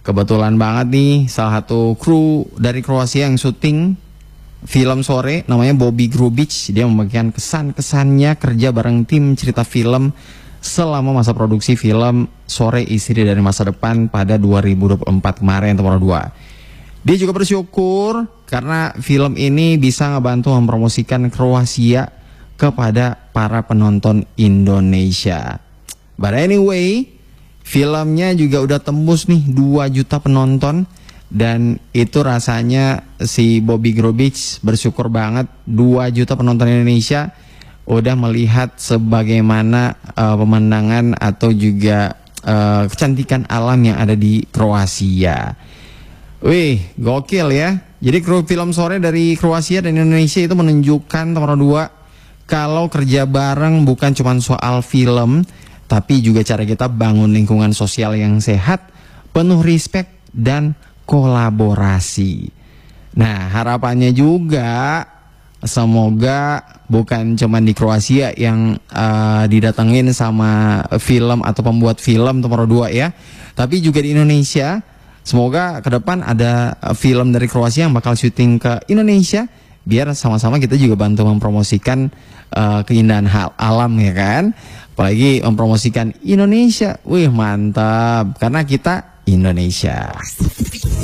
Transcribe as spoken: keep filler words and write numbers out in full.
Kebetulan banget nih salah satu kru dari Kroasia yang syuting film sore namanya Bobby Grubic. Dia membagikan kesan-kesannya kerja bareng tim cerita film selama masa produksi film Sore Istri dari Masa Depan pada dua ribu dua puluh empat kemarin, nomor dua. Dia juga bersyukur karena film ini bisa ngebantu mempromosikan Kroasia kepada para penonton Indonesia. But anyway, filmnya juga udah tembus nih dua juta penonton. Dan itu rasanya si Bobby Grubic bersyukur banget dua juta penonton Indonesia udah melihat sebagaimana uh, pemandangan atau juga uh, kecantikan alam yang ada di Kroasia. Wih, gokil ya. Jadi kru film sore dari Kroasia dan Indonesia itu menunjukkan nomor dua kalau kerja bareng bukan cuma soal film, tapi juga cara kita bangun lingkungan sosial yang sehat, penuh respect dan kolaborasi. Nah, harapannya juga semoga bukan cuma di Kroasia yang uh, didatengin sama film atau pembuat film nomor dua ya, tapi juga di Indonesia. Semoga ke depan ada film dari Kroasia yang bakal syuting ke Indonesia, biar sama-sama kita juga bantu mempromosikan uh, keindahan hal alam ya kan. Apalagi mempromosikan Indonesia. Wih, mantap, karena kita Indonesia.